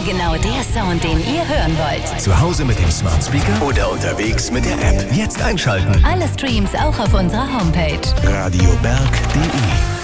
genau der Sound, den ihr hören wollt. Zu Hause mit dem Smart Speaker oder unterwegs mit der App. Jetzt einschalten. Alle Streams auch auf unserer Homepage. radioberg.de